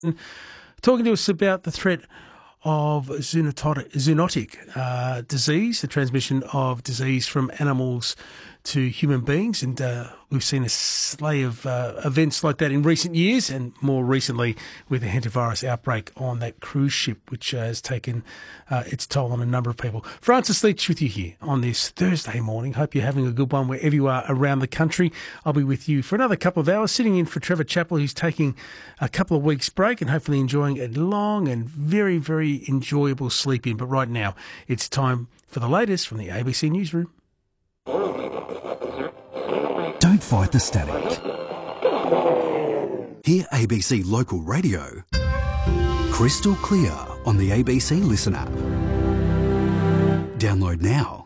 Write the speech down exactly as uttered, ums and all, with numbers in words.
talking to us about the threat of zoonotic, zoonotic uh, disease, the transmission of disease from animals to human beings. And uh, we've seen a slew of uh, events like that in recent years, and more recently with the hantavirus outbreak on that cruise ship, which uh, has taken uh, its toll on a number of people. Francis Leach with you here on this Thursday morning. Hope you're having a good one wherever you are around the country. I'll be with you for another couple of hours, sitting in for Trevor Chappell, who's taking a couple of weeks break and hopefully enjoying a long and very, very enjoyable sleep in. But right now, it's time for the latest from the A B C Newsroom. Don't fight the static. Hear A B C Local Radio crystal clear on the A B C Listen app. Download now.